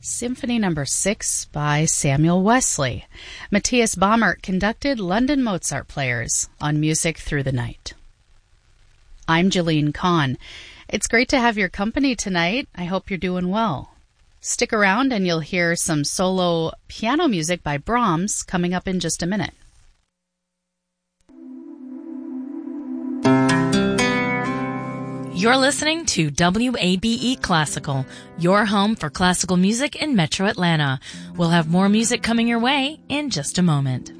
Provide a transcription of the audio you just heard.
Symphony No. 6 by Samuel Wesley. Matthias Baumert conducted London Mozart Players on Music Through the Night. I'm Jeline Kahn. It's great to have your company tonight. I hope you're doing well. Stick around and you'll hear some solo piano music by Brahms coming up in just a minute. You're listening to WABE Classical, your home for classical music in Metro Atlanta. We'll have more music coming your way in just a moment.